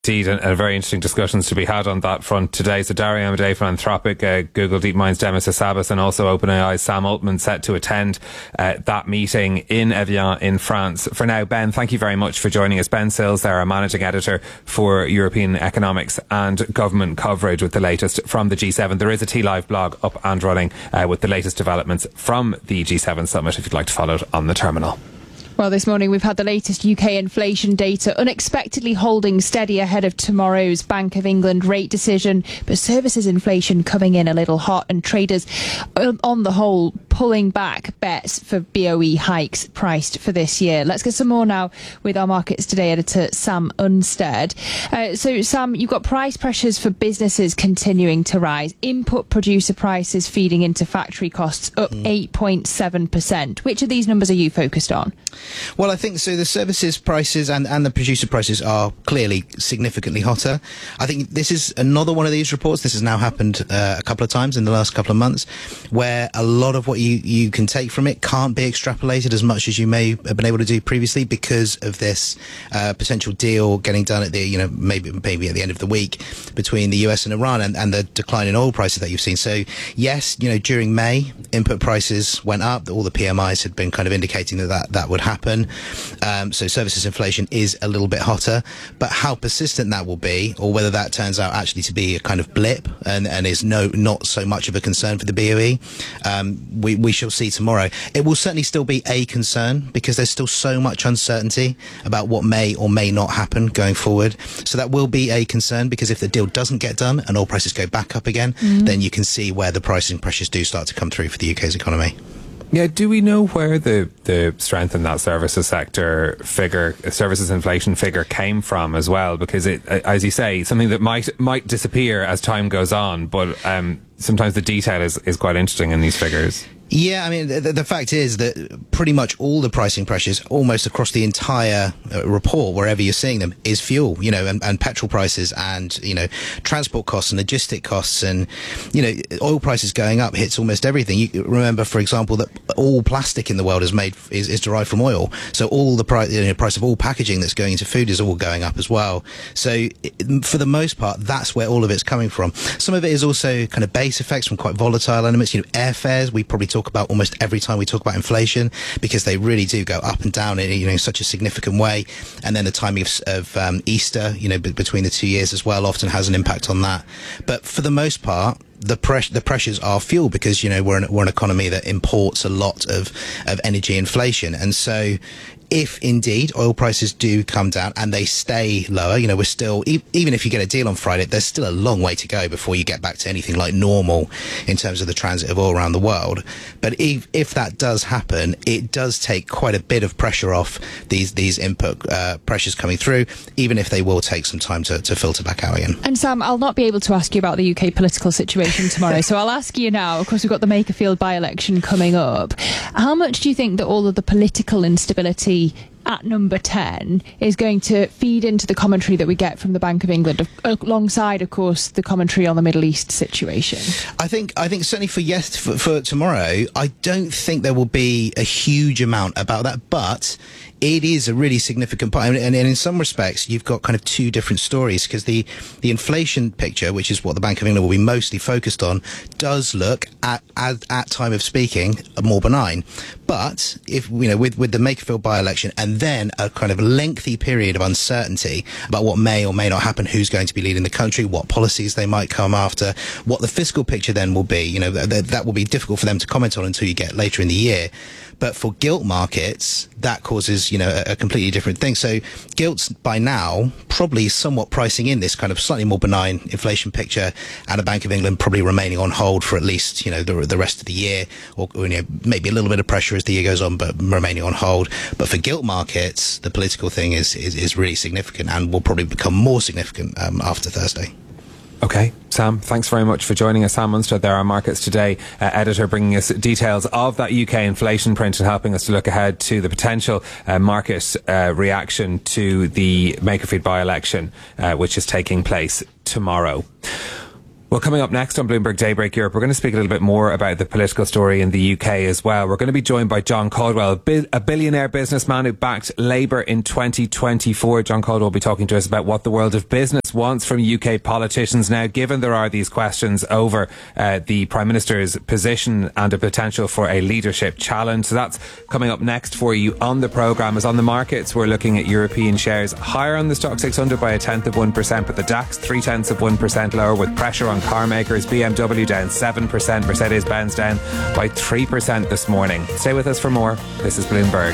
Indeed, and very interesting discussions to be had on that front today. So Dario Amodei from Anthropic, Google DeepMind's Demis Hassabis, and also OpenAI's Sam Altman set to attend that meeting in Evian in France. For now, Ben, thank you very much for joining us. Ben Sills, there, our managing editor for European economics and government coverage with the latest from the G7. There is a T-Live blog up and running with the latest developments from the G7 summit if you'd like to follow it on the terminal. Well, this morning we've had the latest UK inflation data unexpectedly holding steady ahead of tomorrow's Bank of England rate decision, but services inflation coming in a little hot and traders on the whole pulling back bets for BOE hikes priced for this year. Let's get some more now with our Markets Today editor Sam Unstead. So Sam, you've got price pressures for businesses continuing to rise. Input producer prices feeding into factory costs up 8.7%. Which of these numbers are you focused on? Well, I think so. The services prices and the producer prices are clearly significantly hotter. I think this is another one of these reports. This has now happened a couple of times in the last couple of months, where a lot of what you can take from it can't be extrapolated as much as you may have been able to do previously because of this potential deal getting done at the maybe at the end of the week between the US and Iran and the decline in oil prices that you've seen. So yes, during May, input prices went up. All the PMIs had been kind of indicating that would happen. So services inflation is a little bit hotter, but how persistent that will be, or whether that turns out actually to be a kind of blip and is not so much of a concern for the BOE, we shall see tomorrow. It will certainly still be a concern because there's still so much uncertainty about what may or may not happen going forward. So that will be a concern because if the deal doesn't get done and oil prices go back up again, then you can see where the pricing pressures do start to come through for the UK's economy. Yeah, do we know where the strength in that services sector figure, services inflation figure came from as well? Because it, as you say, something that might disappear as time goes on, but sometimes the detail is quite interesting in these figures. Yeah, I mean, the fact is that pretty much all the pricing pressures, almost across the entire report, wherever you're seeing them, is fuel, and petrol prices and, transport costs and logistic costs and, oil prices going up hits almost everything. You remember, for example, that all plastic in the world is derived from oil. So all the price of all packaging that's going into food is all going up as well. So for the most part, that's where all of it's coming from. Some of it is also kind of base effects from quite volatile elements. Airfares, we probably talk about almost every time we talk about inflation because they really do go up and down in such a significant way. And then the timing of Easter, between the 2 years as well, often has an impact on that. But for the most part, the pressures are fuel because we're an economy that imports a lot of energy inflation, and so if indeed oil prices do come down and they stay lower, we're still, even if you get a deal on Friday, there's still a long way to go before you get back to anything like normal in terms of the transit of oil around the world. But if that does happen, it does take quite a bit of pressure off these input pressures coming through, even if they will take some time to filter back out again. And Sam, I'll not be able to ask you about the UK political situation tomorrow, so I'll ask you now. Of course, we've got the Makerfield by-election coming up. How much do you think that all of the political instability at number 10 is going to feed into the commentary that we get from the Bank of England, alongside, of course, the commentary on the Middle East situation? I think certainly for tomorrow, I don't think there will be a huge amount about that, but it is a really significant part. And in some respects, you've got kind of two different stories because the inflation picture, which is what the Bank of England will be mostly focused on, does look at time of speaking more benign. But if with the Makerfield by-election and then a kind of lengthy period of uncertainty about what may or may not happen, who's going to be leading the country, what policies they might come after, what the fiscal picture then will be, that will be difficult for them to comment on until you get later in the year. But for gilt markets, that causes, a completely different thing. So gilts by now probably somewhat pricing in this kind of slightly more benign inflation picture, and a Bank of England probably remaining on hold for at least, the rest of the year, or maybe a little bit of pressure as the year goes on, but remaining on hold. But for gilt markets, the political thing is really significant and will probably become more significant after Thursday. Okay, Sam, thanks very much for joining us. Sam Unstead there, our Markets Today editor, bringing us details of that UK inflation print and helping us to look ahead to the potential market reaction to the Makerfield by-election, which is taking place tomorrow. Well, coming up next on Bloomberg Daybreak Europe, we're going to speak a little bit more about the political story in the UK as well. We're going to be joined by John Caldwell, a billionaire businessman who backed Labour in 2024. John Caldwell will be talking to us about what the world of business wants from UK politicians now, given there are these questions over the Prime Minister's position and a potential for a leadership challenge. So that's coming up next for you on the programme. As on the markets, we're looking at European shares higher on the Stoxx 600 by 0.1%, but the DAX 0.3% lower, with pressure on car makers. BMW down 7%, Mercedes-Benz down by 3% this morning. Stay with us for more. This is Bloomberg.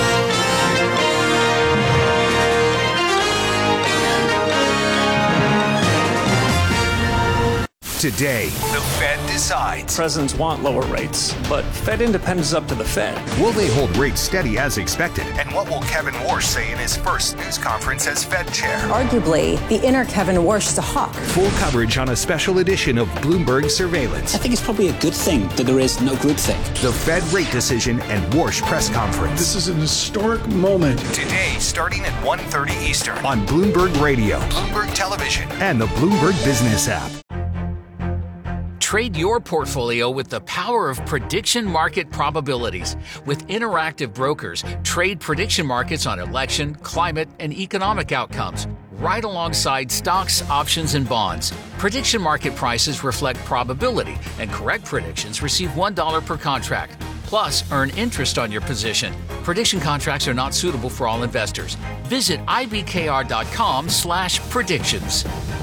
Today, the Fed decides. Presidents want lower rates, but Fed independence is up to the Fed. Will they hold rates steady as expected? And what will Kevin Warsh say in his first news conference as Fed chair? Arguably, the inner Kevin Warsh is a hawk. Full coverage on a special edition of Bloomberg Surveillance. I think it's probably a good thing that there is no groupthink. The Fed rate decision and Warsh press conference. This is an historic moment. Today, starting at 1:30 Eastern on Bloomberg Radio, Bloomberg Television, and the Bloomberg Business app. Trade your portfolio with the power of prediction market probabilities. With Interactive Brokers, trade prediction markets on election, climate, and economic outcomes, right alongside stocks, options, and bonds. Prediction market prices reflect probability, and correct predictions receive $1 per contract. Plus, earn interest on your position. Prediction contracts are not suitable for all investors. Visit ibkr.com/predictions.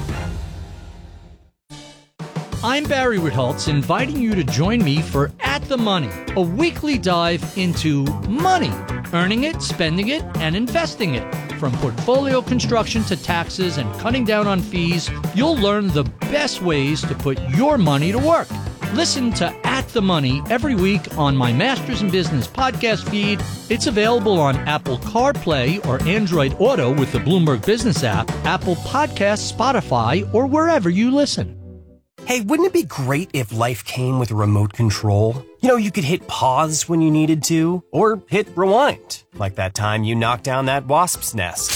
I'm Barry Ritholtz, inviting you to join me for At the Money, a weekly dive into money, earning it, spending it, and investing it. From portfolio construction to taxes and cutting down on fees, you'll learn the best ways to put your money to work. Listen to At the Money every week on my Masters in Business podcast feed. It's available on Apple CarPlay or Android Auto with the Bloomberg Business app, Apple Podcasts, Spotify, or wherever you listen. Hey, wouldn't it be great if life came with a remote control? You know, you could hit pause when you needed to, or hit rewind, like that time you knocked down that wasp's nest.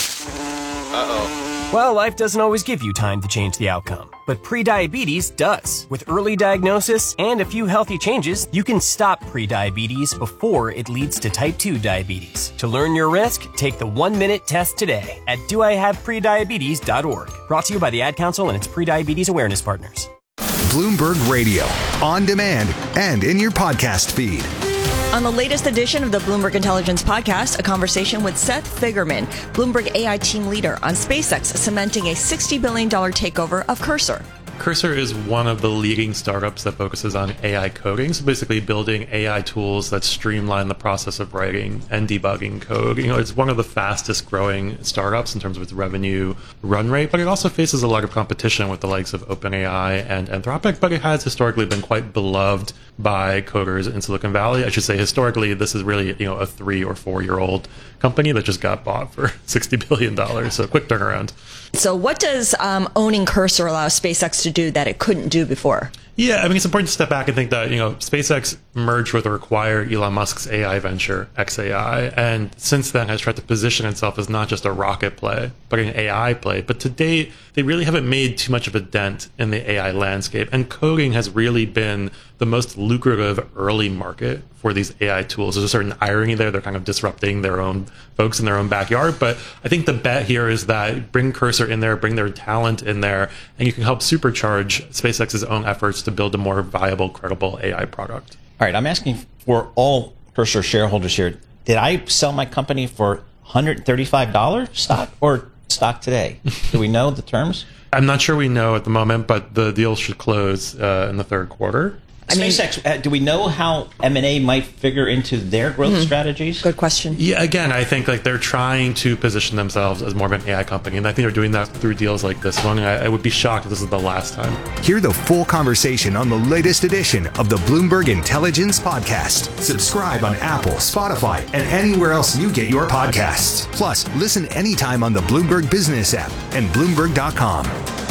Uh-oh. Well, life doesn't always give you time to change the outcome, but prediabetes does. With early diagnosis and a few healthy changes, you can stop prediabetes before it leads to type 2 diabetes. To learn your risk, take the 1-minute test today at doihaveprediabetes.org. Brought to you by the Ad Council and its prediabetes awareness partners. Bloomberg Radio, on demand and in your podcast feed. On the latest edition of the Bloomberg Intelligence Podcast, a conversation with Seth Figerman, Bloomberg AI team leader, on SpaceX cementing a $60 billion takeover of Cursor. Cursor is one of the leading startups that focuses on AI coding, so basically building AI tools that streamline the process of writing and debugging code. You know, it's one of the fastest growing startups in terms of its revenue run rate, but it also faces a lot of competition with the likes of OpenAI and Anthropic, but it has historically been quite beloved by coders in Silicon Valley. I should say historically, this is really, you know, a 3 or 4 year old company that just got bought for $60 billion, so quick turnaround. So what does owning Cursor allow SpaceX to do that it couldn't do before? Yeah, I mean, it's important to step back and think that, you know, SpaceX merged with or acquired Elon Musk's AI venture, xAI, and since then has tried to position itself as not just a rocket play, but an AI play. But to date, they really haven't made too much of a dent in the AI landscape, and coding has really been the most lucrative early market for these AI tools. There's a certain irony there. They're kind of disrupting their own folks in their own backyard. But I think the bet here is that bring Cursor in there, bring their talent in there, and you can help supercharge SpaceX's own efforts to build a more viable, credible AI product. All right, I'm asking for all Cursor shareholders here. Did I sell my company for $135 stock or stock today? Do we know the terms? I'm not sure we know at the moment, but the deal should close in the third quarter. SpaceX, do we know how M&A might figure into their growth strategies? Good question. Yeah, again, I think like they're trying to position themselves as more of an AI company, and I think they're doing that through deals like this one. I would be shocked if this is the last time. Hear the full conversation on the latest edition of the Bloomberg Intelligence Podcast. Subscribe on Apple, Spotify, and anywhere else you get your podcasts. Plus, listen anytime on the Bloomberg Business app and Bloomberg.com.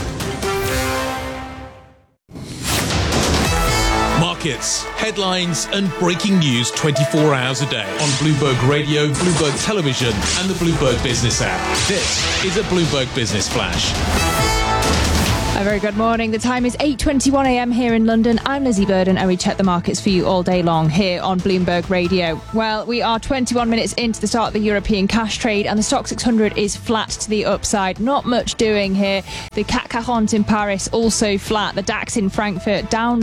Markets, headlines, and breaking news 24 hours a day on Bloomberg Radio, Bloomberg Television, and the Bloomberg Business app. This is a Bloomberg Business Flash. A very good morning. The time is 8:21 a.m. here in London. I'm Lizzie Burden and we check the markets for you all day long here on Bloomberg Radio. Well, we are 21 minutes into the start of the European cash trade and the Stoxx 600 is flat to the upside. Not much doing here. The CAC 40 in Paris also flat. The DAX in Frankfurt down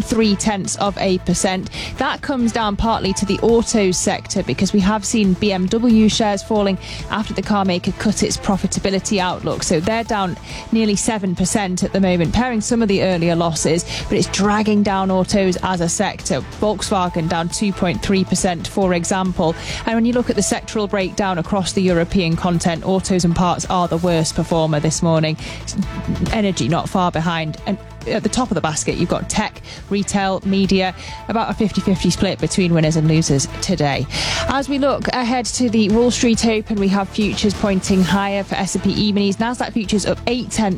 0.3%. That comes down partly to the auto sector because we have seen BMW shares falling after the car maker cut its profitability outlook. So they're down nearly 7% at the moment, pairing some of the earlier losses, but it's dragging down autos as a sector. Volkswagen down 2.3%, for example. And when you look at the sectoral breakdown across the European continent, autos and parts are the worst performer this morning. Energy not far behind. And at the top of the basket, you've got tech, retail, media, about a 50-50 split between winners and losers today. As we look ahead to the Wall Street Open, we have futures pointing higher for S&P E-minis. Nasdaq futures up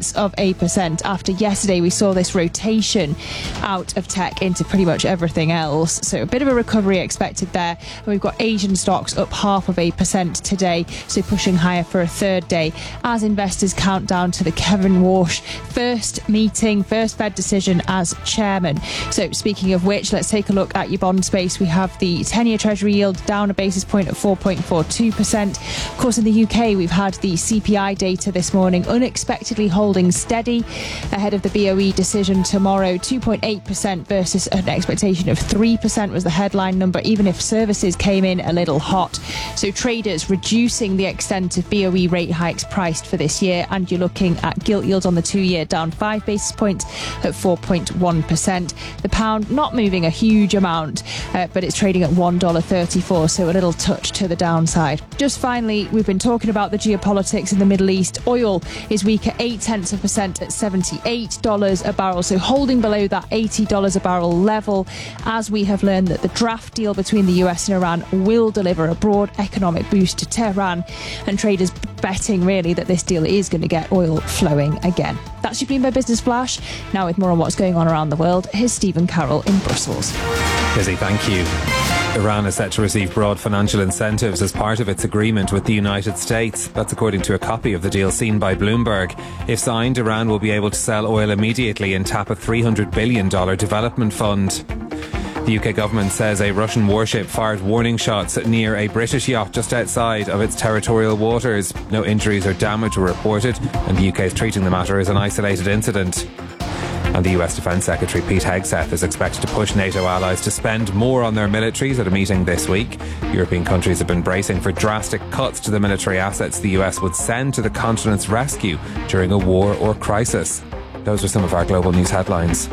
0.8% after yesterday we saw this rotation out of tech into pretty much everything else. So a bit of a recovery expected there. And we've got Asian stocks up 0.5% today, so pushing higher for a third day as investors count down to the Kevin Warsh first Fed decision as chairman. So speaking of which, let's take a look at your bond space. We have the 10-year Treasury yield down a basis point at 4.42%. Of course, in the UK, we've had the CPI data this morning unexpectedly holding steady ahead of the BOE decision tomorrow. 2.8% versus an expectation of 3% was the headline number, even if services came in a little hot. So traders reducing the extent of BOE rate hikes priced for this year, and you're looking at gilt yields on the 2-year down 5 basis points at 4.1%. The pound not moving a huge amount, but it's trading at $1.34, so a little touch to the downside. Just finally, we've been talking about the geopolitics in the Middle East. Oil is weak at 0.8% at $78 a barrel, so holding below that $80 a barrel level, as we have learned that the draft deal between the US and Iran will deliver a broad economic boost to Tehran, and traders betting really that this deal is going to get oil flowing again. That's your Bloomberg Business Flash. Now with more on what's going on around the world, here's Stephen Carroll in Brussels. Lizzie, thank you. Iran is set to receive broad financial incentives as part of its agreement with the United States. That's according to a copy of the deal seen by Bloomberg. If signed, Iran will be able to sell oil immediately and tap a $300 billion development fund. The UK government says a Russian warship fired warning shots near a British yacht just outside of its territorial waters. No injuries or damage were reported, and the UK is treating the matter as an isolated incident. And the US Defence Secretary Pete Hegseth is expected to push NATO allies to spend more on their militaries at a meeting this week. European countries have been bracing for drastic cuts to the military assets the US would send to the continent's rescue during a war or crisis. Those are some of our global news headlines.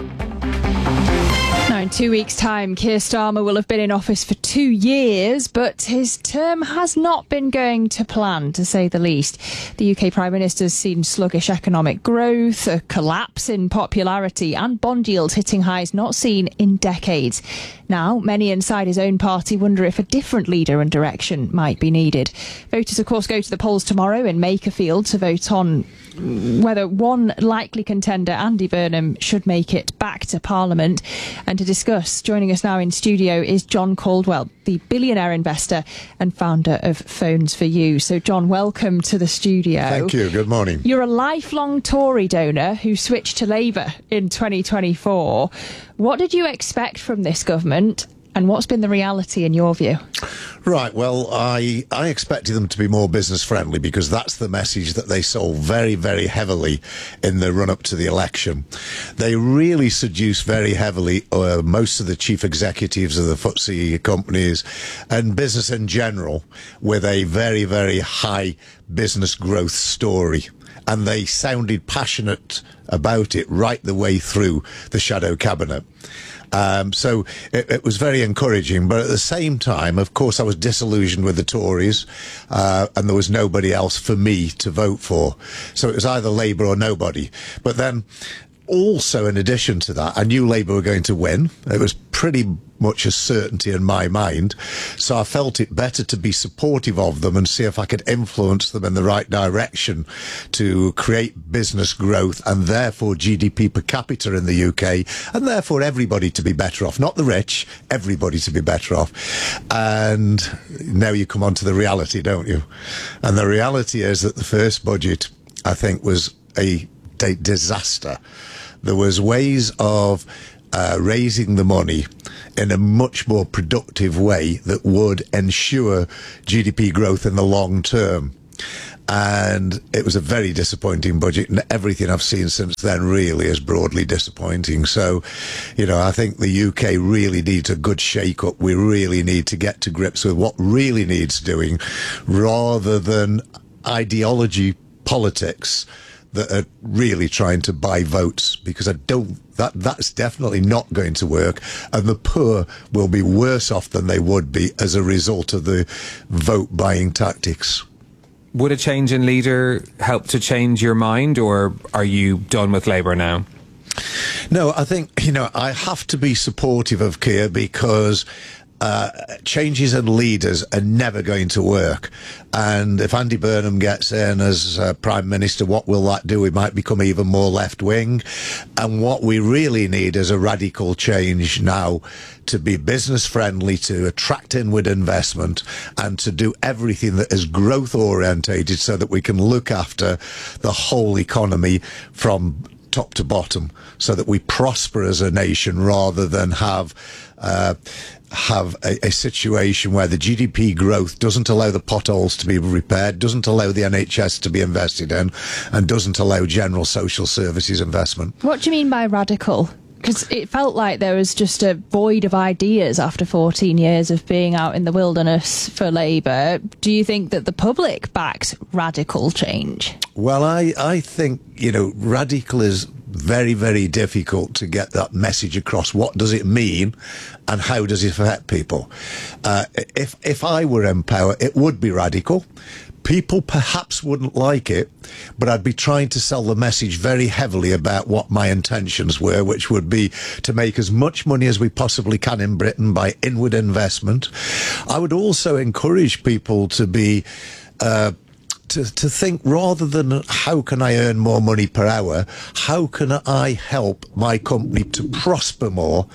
Now, in 2 weeks' time, Keir Starmer will have been in office for 2 years, but his term has not been going to plan, to say the least. The UK Prime Minister's seen sluggish economic growth, a collapse in popularity, and bond yields hitting highs not seen in decades. Now, many inside his own party wonder if a different leader and direction might be needed. Voters, of course, go to the polls tomorrow in Makerfield to vote on whether one likely contender, Andy Burnham, should make it back to Parliament. And to discuss, joining us now in studio is John Caldwell, the billionaire investor and founder of Phones for You. So, John, welcome to the studio. Thank you. Good morning. You're a lifelong Tory donor who switched to Labour in 2024. What did you expect from this government, and what's been the reality in your view? Right, well, I expected them to be more business friendly because that's the message that they sold very, very heavily in the run-up to the election. They really seduced very heavily most of the chief executives of the FTSE companies and business in general with a very, very high business growth story. And they sounded passionate about it right the way through the shadow cabinet. So it was very encouraging. But at the same time, of course, I was disillusioned with the Tories, and there was nobody else for me to vote for. So it was either Labour or nobody. But then also, in addition to that, I knew Labour were going to win. It was pretty much a certainty in my mind. So I felt it better to be supportive of them and see if I could influence them in the right direction to create business growth and therefore GDP per capita in the UK, and therefore everybody to be better off. Not the rich, everybody to be better off. And now you come on to the reality, don't you? And the reality is that the first budget, I think, was a estate disaster. There was ways of raising the money in a much more productive way that would ensure GDP growth in the long term. And it was a very disappointing budget, and everything I've seen since then really is broadly disappointing. So, I think the UK really needs a good shake-up. We really need to get to grips with what really needs doing, rather than ideology politics that are really trying to buy votes, because that's definitely not going to work, and the poor will be worse off than they would be as a result of the vote buying tactics. Would a change in leader help to change your mind, or are you done with Labour now? No, I think, I have to be supportive of Keir, because changes in leaders are never going to work. And if Andy Burnham gets in as Prime Minister, what will that do? We might become even more left-wing. And what we really need is a radical change now to be business-friendly, to attract inward investment, and to do everything that is growth-orientated so that we can look after the whole economy from top to bottom, so that we prosper as a nation, rather than have a situation where the GDP growth doesn't allow the potholes to be repaired, doesn't allow the NHS to be invested in, and doesn't allow general social services investment. What do you mean by radical? Because it felt like there was just a void of ideas after 14 years of being out in the wilderness for Labour. Do you think that the public backs radical change? Well, I think, radical is very, very difficult to get that message across. What does it mean, and how does it affect people? If I were in power, it would be radical. People perhaps wouldn't like it, but I'd be trying to sell the message very heavily about what my intentions were, which would be to make as much money as we possibly can in Britain by inward investment. I would also encourage people to be to think, rather than how can I earn more money per hour, how can I help my company to prosper more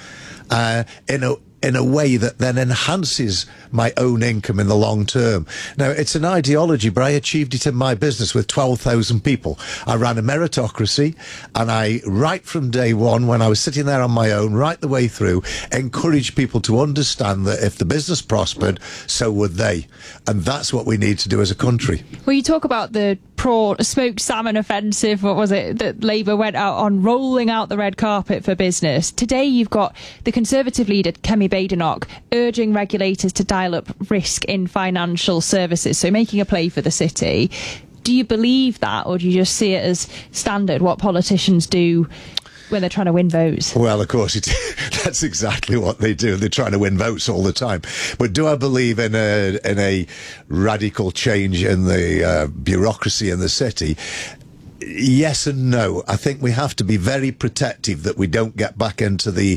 in a way that then enhances my own income in the long term. Now, it's an ideology, but I achieved it in my business with 12,000 people. I ran a meritocracy, and I, right from day one, when I was sitting there on my own, right the way through, encouraged people to understand that if the business prospered, so would they. And that's what we need to do as a country. Well, you talk about the smoked salmon offensive, what was it, that Labour went out on, rolling out the red carpet for business. Today you've got the Conservative leader, Kemi Badenoch, urging regulators to dial up risk in financial services, so making a play for the city. Do you believe that, or do you just see it as standard, what politicians do when they're trying to win votes? Well, of course, that's exactly what they do. They're trying to win votes all the time. But do I believe in a radical change in the bureaucracy in the city? Yes and no. I think we have to be very protective that we don't get back into the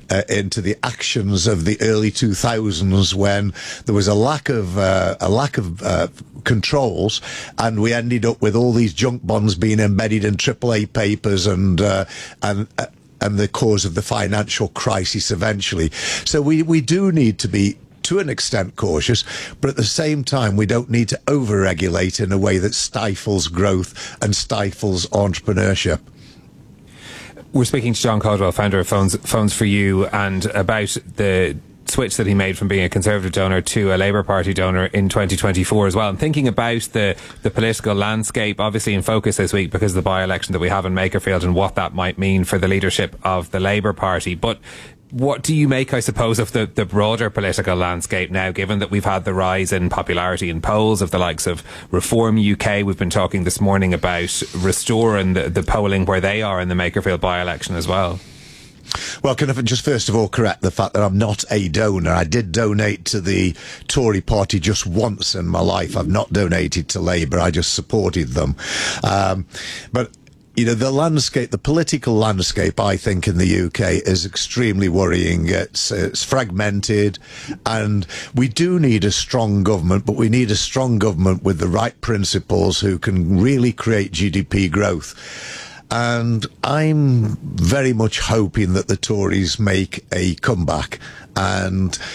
actions of the early 2000s, when there was a lack of controls, and we ended up with all these junk bonds being embedded in AAA papers and the cause of the financial crisis eventually. So we do need to be, to an extent, cautious, but at the same time we don't need to over-regulate in a way that stifles growth and stifles entrepreneurship. We're speaking to John Caldwell, founder of Phones for You, and about the switch that he made from being a Conservative donor to a Labour Party donor in 2024 as well. And thinking about the political landscape, obviously in focus this week because of the by-election that we have in Makerfield and what that might mean for the leadership of the Labour Party. But what do you make, I suppose, of the broader political landscape now, given that we've had the rise in popularity in polls of the likes of Reform UK? We've been talking this morning about Restore and the polling where they are in the Makerfield by-election as well. Well, can I just first of all correct the fact that I'm not a donor? I did donate to the Tory party just once in my life. I've not donated to Labour. I just supported them. But the landscape, the political landscape, I think, in the UK is extremely worrying. It's fragmented, and we do need a strong government, but we need a strong government with the right principles who can really create GDP growth. And I'm very much hoping that the Tories make a comeback and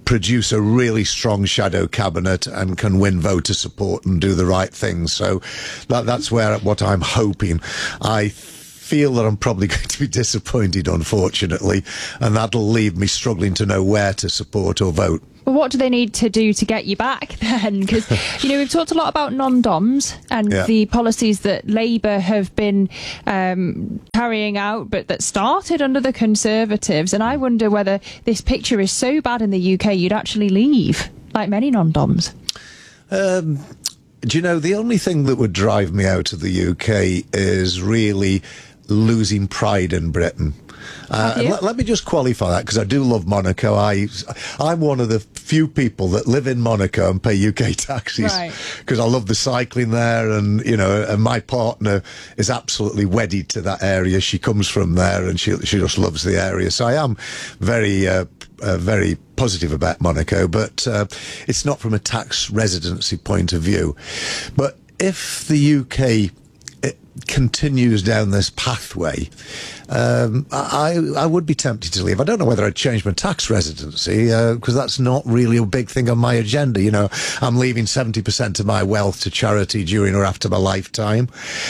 produce a really strong shadow cabinet and can win voter support and do the right things. So that's what I'm hoping. I feel that I'm probably going to be disappointed, unfortunately, and that'll leave me struggling to know where to support or vote. Well, what do they need to do to get you back then? Because, we've talked a lot about non-DOMs and the policies that Labour have been carrying out, but that started under the Conservatives. And I wonder whether this picture is so bad in the UK you'd actually leave, like many non-DOMs. Do you know, the only thing that would drive me out of the UK is really losing pride in Britain. Let me just qualify that, because I do love Monaco. I'm one of the few people that live in Monaco and pay UK taxes, because I love the cycling there, and and my partner is absolutely wedded to that area. She comes from there, and she just loves the area. So I am very positive about Monaco, but it's not from a tax residency point of view. But if the UK continues down this pathway, I would be tempted to leave. I don't know whether I'd change my tax residency, because that's not really a big thing on my agenda. I'm leaving 70% of my wealth to charity during or after my lifetime.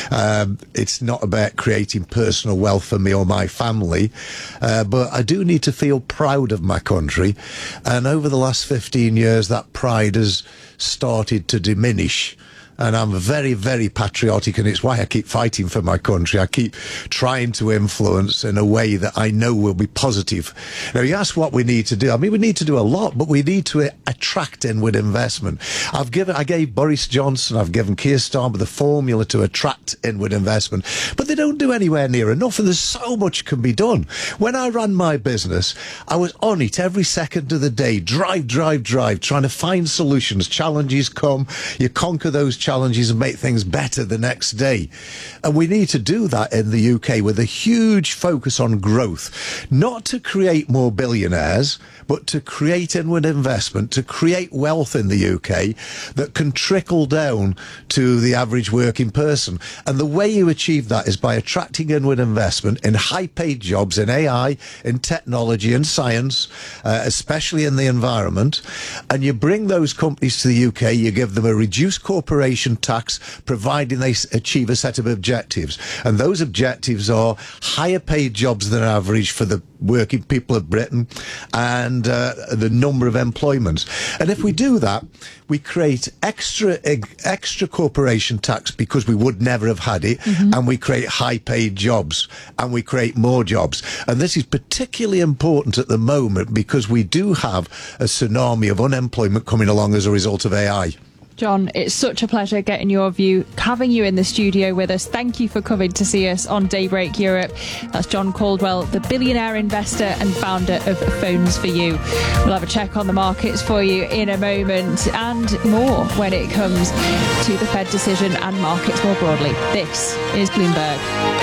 It's not about creating personal wealth for me or my family, but I do need to feel proud of my country. And over the last 15 years, that pride has started to diminish. And I'm very, very patriotic, and it's why I keep fighting for my country. I keep trying to influence in a way that I know will be positive. Now, you ask what we need to do. I mean, we need to do a lot, but we need to attract inward investment. I gave Boris Johnson, I've given Keir Starmer the formula to attract inward investment, but they don't do anywhere near enough, and there's so much can be done. When I ran my business, I was on it every second of the day, drive, trying to find solutions. Challenges come, you conquer those challenges and make things better the next day. And we need to do that in the UK with a huge focus on growth, not to create more billionaires, but to create inward investment, to create wealth in the UK that can trickle down to the average working person. And the way you achieve that is by attracting inward investment in high-paid jobs in AI, in technology and science, especially in the environment. And you bring those companies to the UK, you give them a reduced corporation tax, providing they achieve a set of objectives. And those objectives are higher paid jobs than average for the working people of Britain, and the number of employments. And if we do that, we create extra corporation tax, because we would never have had it, and we create high paid jobs, and we create more jobs. And this is particularly important at the moment, because we do have a tsunami of unemployment coming along as a result of AI. John, it's such a pleasure getting your view, having you in the studio with us. Thank you for coming to see us on Daybreak Europe. That's John Caldwell, the billionaire investor and founder of Phones for You. We'll have a check on the markets for you in a moment, and more when it comes to the Fed decision and markets more broadly. This is Bloomberg.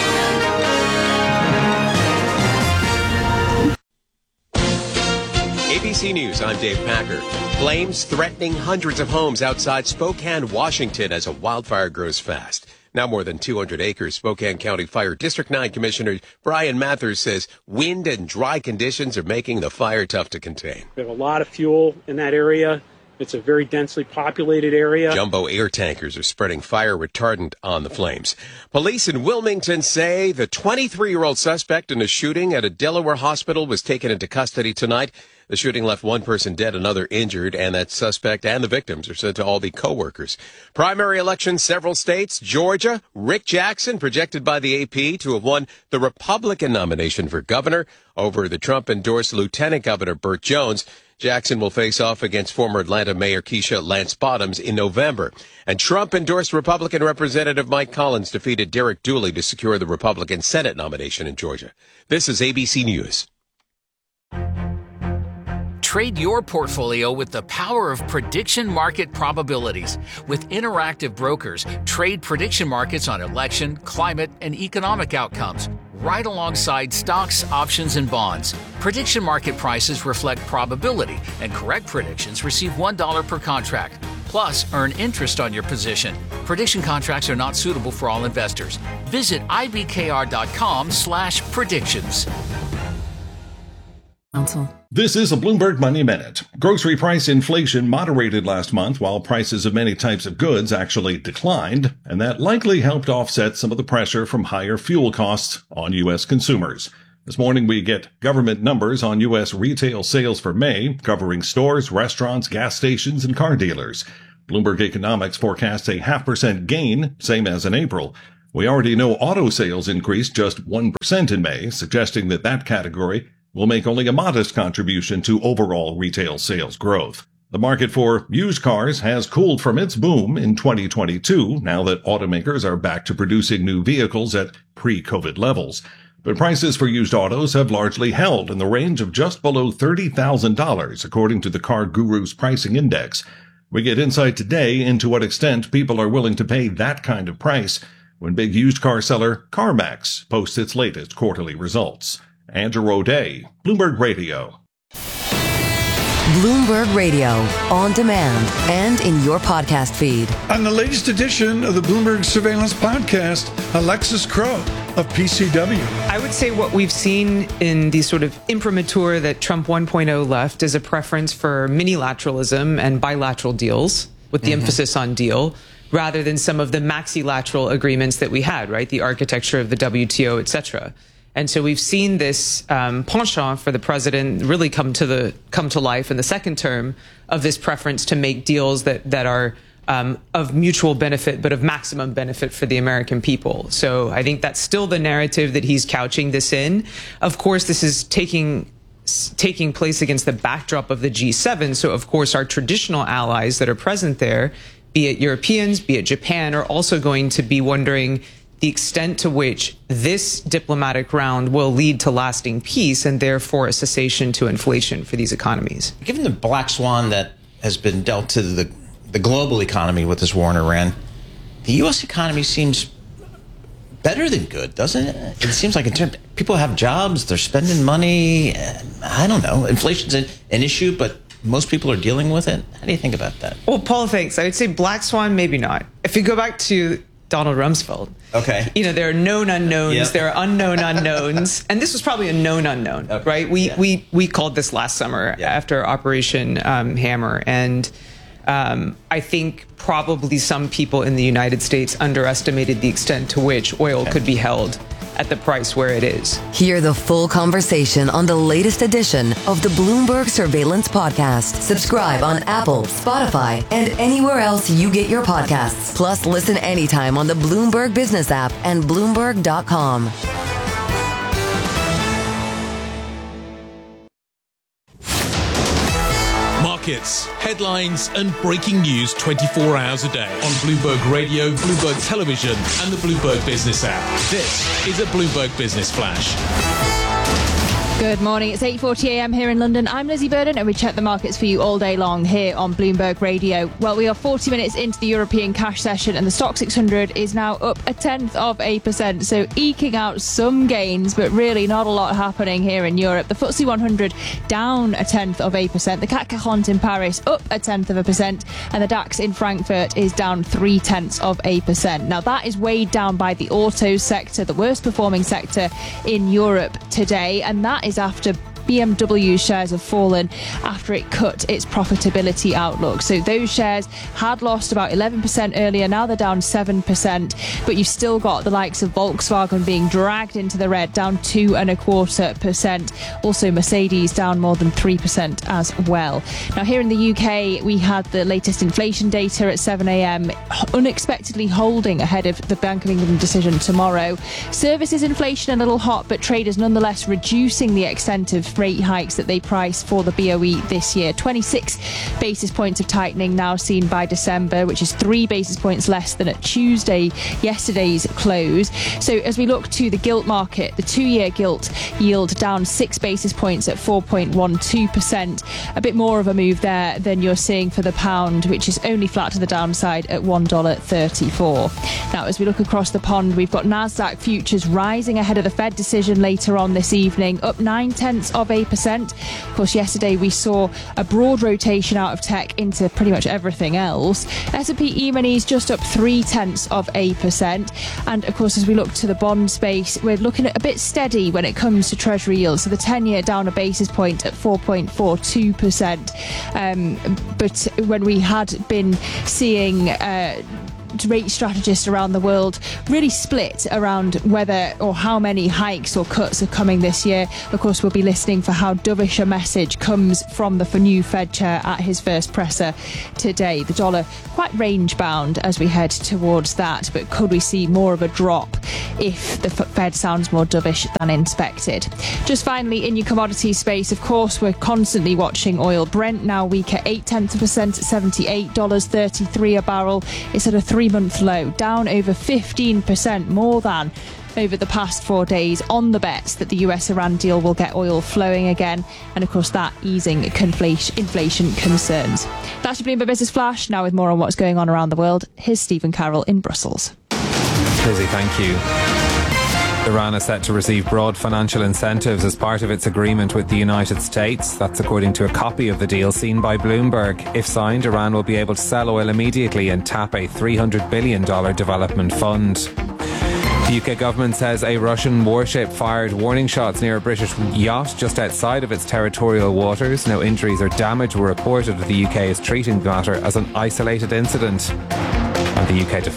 ABC News, I'm Dave Packer. Flames threatening hundreds of homes outside Spokane, Washington, as a wildfire grows fast. Now more than 200 acres. Spokane County Fire District 9 Commissioner Brian Mathers says wind and dry conditions are making the fire tough to contain. We have a lot of fuel in that area. It's a very densely populated area. Jumbo air tankers are spreading fire retardant on the flames. Police in Wilmington say the 23-year-old suspect in a shooting at a Delaware hospital was taken into custody tonight. The shooting left one person dead, another injured, and that suspect and the victims are said to all be co-workers. Primary elections, several states. Georgia, Rick Jackson, projected by the AP to have won the Republican nomination for governor over the Trump-endorsed Lieutenant Governor Burt Jones. Jackson will face off against former Atlanta Mayor Keisha Lance Bottoms in November. And Trump-endorsed Republican Representative Mike Collins defeated Derek Dooley to secure the Republican Senate nomination in Georgia. This is ABC News. Trade your portfolio with the power of prediction market probabilities. With Interactive Brokers, trade prediction markets on election, climate, and economic outcomes, right alongside stocks, options, and bonds. Prediction market prices reflect probability, and correct predictions receive $1 per contract. Plus, earn interest on your position. Prediction contracts are not suitable for all investors. Visit ibkr.com/predictions. This is a Bloomberg Money Minute. Grocery price inflation moderated last month while prices of many types of goods actually declined, and that likely helped offset some of the pressure from higher fuel costs on U.S. consumers. This morning we get government numbers on U.S. retail sales for May, covering stores, restaurants, gas stations, and car dealers. Bloomberg Economics forecasts a 0.5% gain, same as in April. We already know auto sales increased just 1% in May, suggesting that category will make only a modest contribution to overall retail sales growth. The market for used cars has cooled from its boom in 2022, now that automakers are back to producing new vehicles at pre-COVID levels. But prices for used autos have largely held in the range of just below $30,000, according to the Car Guru's pricing index. We get insight today into what extent people are willing to pay that kind of price when big used car seller CarMax posts its latest quarterly results. Andrew O'Day, Bloomberg Radio. Bloomberg Radio, on demand and in your podcast feed. On the latest edition of the Bloomberg Surveillance Podcast, Alexis Crow of PCW. I would say what we've seen in the sort of imprimatur that Trump 1.0 left is a preference for minilateralism and bilateral deals, with the emphasis on deal, rather than some of the maxilateral agreements that we had, right? The architecture of the WTO, et cetera. And so we've seen this penchant for the president really come to life in the second term of this preference to make deals that are of mutual benefit, but of maximum benefit for the American people. So I think that's still the narrative that he's couching this in. Of course, this is taking place against the backdrop of the G7. So of course, our traditional allies that are present there, be it Europeans, be it Japan, are also going to be wondering the extent to which this diplomatic round will lead to lasting peace and therefore a cessation to inflation for these economies. Given the black swan that has been dealt to the global economy with this war in Iran, the U.S. economy seems better than good, doesn't it? It seems like people have jobs, they're spending money. I don't know. Inflation's an issue, but most people are dealing with it. How do you think about that? Well, Paul, thanks. I would say black swan, maybe not. If you go back to Donald Rumsfeld. Okay. There are known unknowns, Yep. there are unknown unknowns, and this was probably a known unknown, Okay. right? We called this last summer after Operation Hammer, and I think probably some people in the United States underestimated the extent to which oil could be held at the price where it is. Hear the full conversation on the latest edition of the Bloomberg Surveillance Podcast. Subscribe on Apple, Spotify, and anywhere else you get your podcasts. Plus, listen anytime on the Bloomberg Business app and Bloomberg.com. Markets, headlines, and breaking news 24 hours a day on Bloomberg Radio, Bloomberg Television, and the Bloomberg Business app. This is a Bloomberg Business Flash. Good morning. It's 8:40 a.m. here in London. I'm Lizzie Burden, and we check the markets for you all day long here on Bloomberg Radio. Well, we are 40 minutes into the European cash session, and the Stoxx 600 is now up 0.1%, so eking out some gains, but really not a lot happening here in Europe. The FTSE 100 down 0.1%, the CAC 40 in Paris up 0.1%, and the DAX in Frankfurt is down 0.3%. Now, that is weighed down by the auto sector, the worst performing sector in Europe today, and that is after BMW shares have fallen after it cut its profitability outlook. So those shares had lost about 11% earlier. Now they're down 7%. But you've still got the likes of Volkswagen being dragged into the red, down 2.25%. Also Mercedes down more than 3% as well. Now here in the UK, we had the latest inflation data at 7 a.m. unexpectedly holding ahead of the Bank of England decision tomorrow. Services inflation a little hot, but traders nonetheless reducing the extent of rate hikes that they price for the BOE this year. 26 basis points of tightening now seen by December, which is 3 basis points less than at yesterday's close. So as we look to the gilt market, the 2-year gilt yield down 6 basis points at 4.12%. A bit more of a move there than you're seeing for the pound, which is only flat to the downside at $1.34. Now, as we look across the pond, we've got Nasdaq futures rising ahead of the Fed decision later on this evening, up 0.9%. of 8%. Of course, yesterday we saw a broad rotation out of tech into pretty much everything else. S&P E-minis just up 0.3%. And of course, as we look to the bond space, we're looking at a bit steady when it comes to Treasury yields. So the 10-year down a basis point at 4.42%. But when we had been seeing rate strategists around the world really split around whether or how many hikes or cuts are coming this year. Of course, we'll be listening for how dovish a message comes from the new Fed chair at his first presser today. The dollar quite range bound as we head towards that, but could we see more of a drop if the Fed sounds more dovish than expected? Just finally, in your commodity space, of course, we're constantly watching oil. Brent now weaker 0.8% at $78.33 a barrel. It's at a 3-month low, down over 15%, more than over the past 4 days, on the bets that the US-Iran deal will get oil flowing again, and of course that easing inflation concerns. That's your Bloomberg Business Flash. Now with more on what's going on around the world, here's Stephen Carroll in Brussels. Lizzie, thank you. Iran is set to receive broad financial incentives as part of its agreement with the United States. That's according to a copy of the deal seen by Bloomberg. If signed, Iran will be able to sell oil immediately and tap a $300 billion development fund. The UK government says a Russian warship fired warning shots near a British yacht just outside of its territorial waters. No injuries or damage were reported. The UK is treating the matter as an isolated incident. And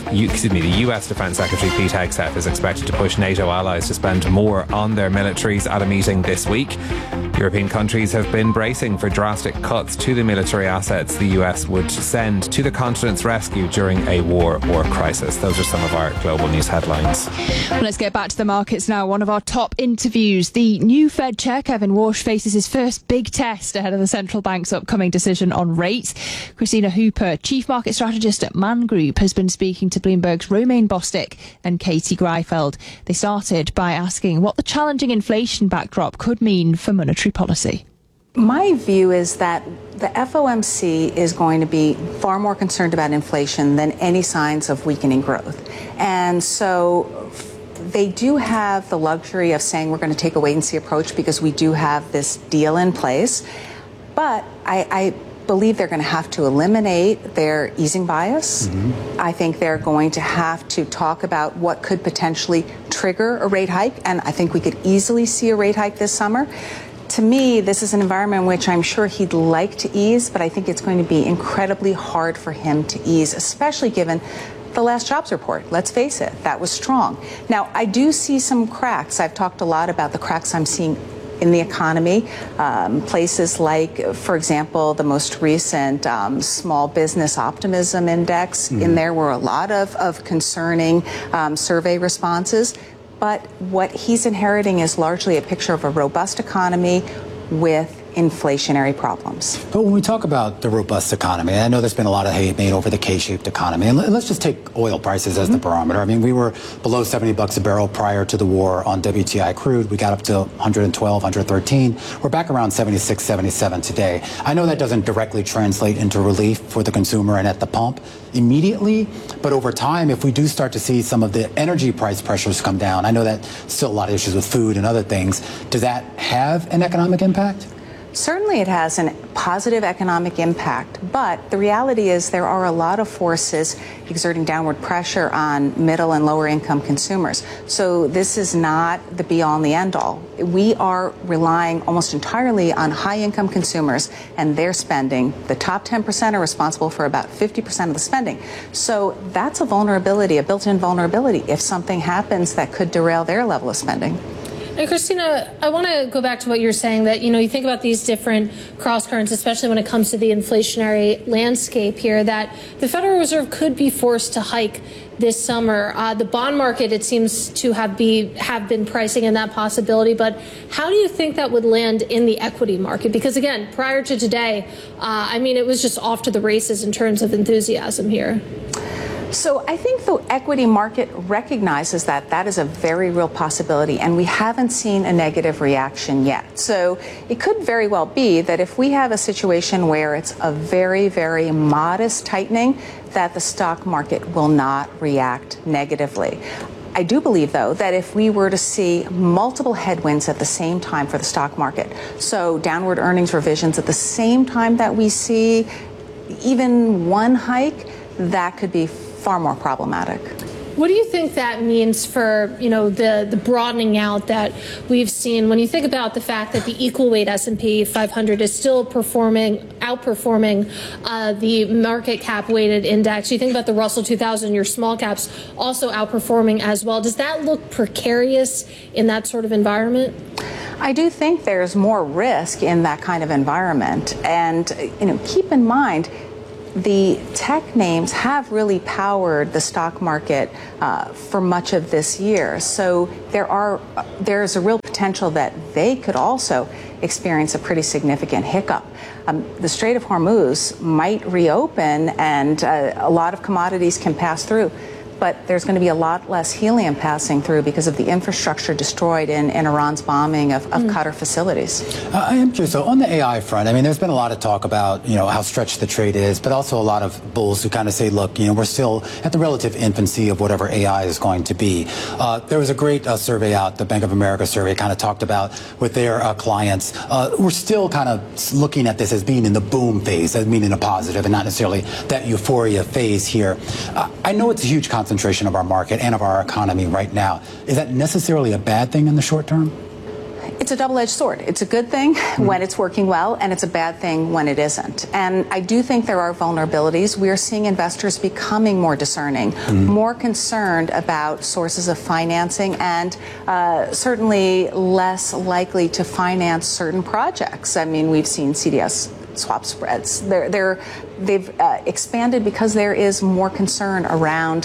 the US Defence Secretary Pete Hegseth is expected to push NATO allies to spend more on their militaries at a meeting this week. European countries have been bracing for drastic cuts to the military assets the US would send to the continent's rescue during a war or crisis. Those are some of our global news headlines. Well, let's get back to the markets now. One of our top interviews. The new Fed chair, Kevin Warsh, faces his first big test ahead of the central bank's upcoming decision on rates. Christina Hooper, chief market strategist at Man Group, has been speaking to Bloomberg's Romain Bostick and Katie Greifeld. They started by asking what the challenging inflation backdrop could mean for monetary policy. My view is that the FOMC is going to be far more concerned about inflation than any signs of weakening growth. And so they do have the luxury of saying we're going to take a wait-and-see approach because we do have this deal in place. But I believe they're going to have to eliminate their easing bias. I think they're going to have to talk about what could potentially trigger a rate hike, and I think we could easily see a rate hike this summer. To me, this is an environment in which I'm sure he'd like to ease, but I think it's going to be incredibly hard for him to ease, especially given the last jobs report. Let's face it, that was strong. Now, I do see some cracks. I've talked a lot about the cracks I'm seeing in the economy. Places like, for example, the most recent small business optimism index. In there were a lot of concerning survey responses. But what he's inheriting is largely a picture of a robust economy with inflationary problems. But when we talk about the robust economy, I know there's been a lot of hate made over the K-shaped economy. And let's just take oil prices as the barometer. I mean, we were below $70 a barrel prior to the war on WTI crude. We got up to 112, 113. We're back around 76, 77 today. I know that doesn't directly translate into relief for the consumer and at the pump immediately, but over time, if we do start to see some of the energy price pressures come down, I know that still a lot of issues with food and other things. Does that have an economic impact? Certainly it has a positive economic impact, but the reality is there are a lot of forces exerting downward pressure on middle and lower income consumers. So this is not the be-all and the end-all. We are relying almost entirely on high-income consumers and their spending. The top 10% are responsible for about 50% of the spending. So that's a vulnerability, a built-in vulnerability, if something happens that could derail their level of spending. And Christina, I want to go back to what you're saying, that, you think about these different cross currents, especially when it comes to the inflationary landscape here, that the Federal Reserve could be forced to hike this summer. The bond market, it seems to have been pricing in that possibility. But how do you think that would land in the equity market? Because, again, prior to today, it was just off to the races in terms of enthusiasm here. So I think the equity market recognizes that that is a very real possibility, and we haven't seen a negative reaction yet. So it could very well be that if we have a situation where it's a very, very modest tightening, that the stock market will not react negatively. I do believe, though, that if we were to see multiple headwinds at the same time for the stock market, so downward earnings revisions at the same time that we see even one hike, that could be far more problematic. What do you think that means for, the broadening out that we've seen when you think about the fact that the equal weight S&P 500 is still outperforming the market cap weighted index? You think about the Russell 2000, your small caps also outperforming as well. Does that look precarious in that sort of environment? I do think there's more risk in that kind of environment. And, keep in mind, the tech names have really powered the stock market for much of this year. So there's a real potential that they could also experience a pretty significant hiccup. The Strait of Hormuz might reopen and a lot of commodities can pass through. But there's going to be a lot less helium passing through because of the infrastructure destroyed in Iran's bombing of Qatar facilities. I am curious, so on the AI front, there's been a lot of talk about, how stretched the trade is, but also a lot of bulls who kind of say, look, we're still at the relative infancy of whatever AI is going to be. There was a great survey out, the Bank of America survey kind of talked about with their clients. We're still kind of looking at this as being in the boom phase, as meaning a positive and not necessarily that euphoria phase here. I know it's a huge concentration of our market and of our economy right now. Is that necessarily a bad thing in the short term? It's a double-edged sword. It's a good thing when it's working well, and it's a bad thing when it isn't. And I do think there are vulnerabilities. We are seeing investors becoming more discerning, more concerned about sources of financing, and certainly less likely to finance certain projects. We've seen CDS swap spreads. They've expanded because there is more concern around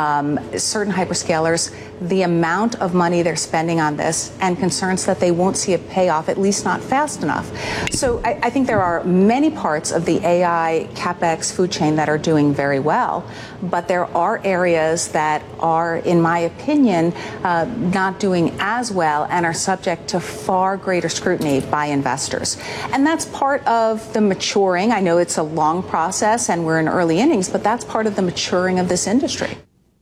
certain hyperscalers, the amount of money they're spending on this, and concerns that they won't see a payoff, at least not fast enough. So I think there are many parts of the AI CapEx food chain that are doing very well, but there are areas that are, in my opinion, not doing as well and are subject to far greater scrutiny by investors. And that's part of the maturing. I know it's a long process and we're in early innings, but that's part of the maturing of this industry.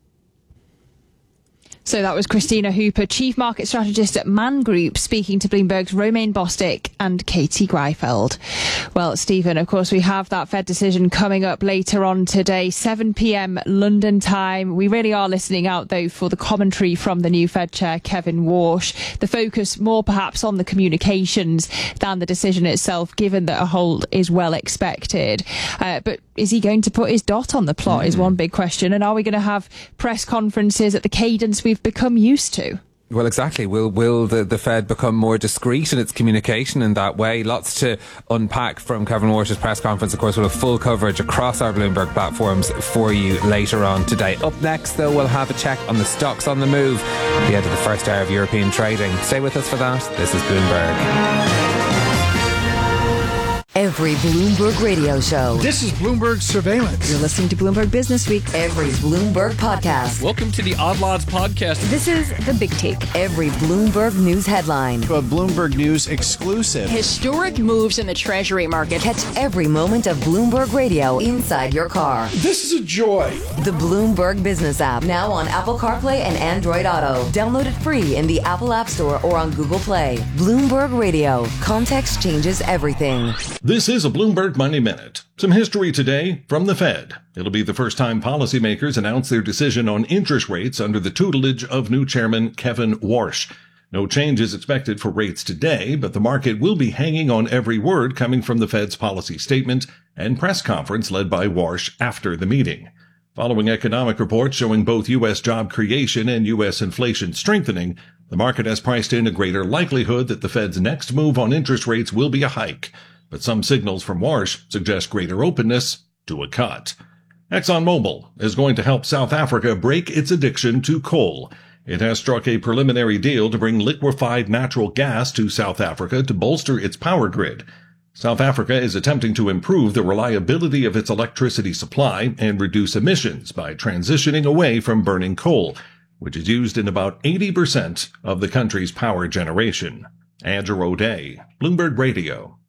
So that was Christina Hooper, Chief Market Strategist at Man Group, speaking to Bloomberg's Romain Bostick and Katie Greifeld. Well, Stephen, of course, we have that Fed decision coming up later on today, 7 p.m. London time. We really are listening out, though, for the commentary from the new Fed Chair, Kevin Warsh. The focus more perhaps on the communications than the decision itself, given that a hold is well expected. But is he going to put his dot on the plot is one big question. And are we going to have press conferences at the cadence we've become used to? Well, exactly. Will the Fed become more discreet in its communication in that way? Lots to unpack from Kevin Warsh's press conference. Of course, we'll have full coverage across our Bloomberg platforms for you later on today. Up next, though, we'll have a check on the stocks on the move at the end of the first hour of European trading. Stay with us for that. This is Bloomberg. Every Bloomberg radio show. This is Bloomberg Surveillance. You're listening to Bloomberg Business Week. Every Bloomberg podcast. Welcome to the Odd Lots podcast. This is The Big Take. Every Bloomberg News headline. A Bloomberg News exclusive. Historic moves in the Treasury market. Catch every moment of Bloomberg Radio inside your car. This is a joy. The Bloomberg Business app. Now on Apple CarPlay and Android Auto. Download it free in the Apple App Store or on Google Play. Bloomberg Radio. Context changes everything. This is a Bloomberg Money Minute. Some history today from the Fed. It'll be the first time policymakers announce their decision on interest rates under the tutelage of new chairman Kevin Warsh. No change is expected for rates today, but the market will be hanging on every word coming from the Fed's policy statement and press conference led by Warsh after the meeting. Following economic reports showing both U.S. job creation and U.S. inflation strengthening, the market has priced in a greater likelihood that the Fed's next move on interest rates will be a hike. But some signals from Warsh suggest greater openness to a cut. ExxonMobil is going to help South Africa break its addiction to coal. It has struck a preliminary deal to bring liquefied natural gas to South Africa to bolster its power grid. South Africa is attempting to improve the reliability of its electricity supply and reduce emissions by transitioning away from burning coal, which is used in about 80% of the country's power generation. Andrew O'Day, Bloomberg Radio.